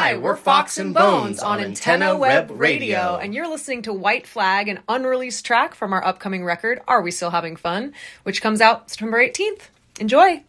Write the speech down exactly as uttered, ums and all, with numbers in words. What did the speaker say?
Hi, we're Fox and Bones on Antenna Web Radio, and you're listening to White Flag, an unreleased track from our upcoming record, Are We Still Having Fun?, which comes out September eighteenth. Enjoy!